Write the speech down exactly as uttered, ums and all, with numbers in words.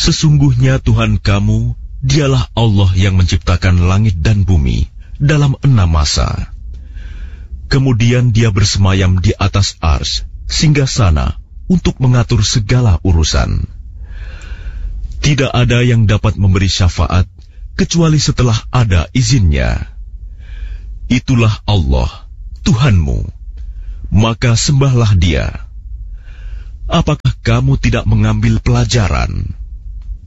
Sesungguhnya Tuhan kamu, dialah Allah yang menciptakan langit dan bumi dalam enam masa. Kemudian dia bersemayam di atas ars, singgasana untuk mengatur segala urusan. Tidak ada yang dapat memberi syafaat kecuali setelah ada izinnya. Itulah Allah, Tuhanmu, maka sembahlah Dia. Apakah kamu tidak mengambil pelajaran?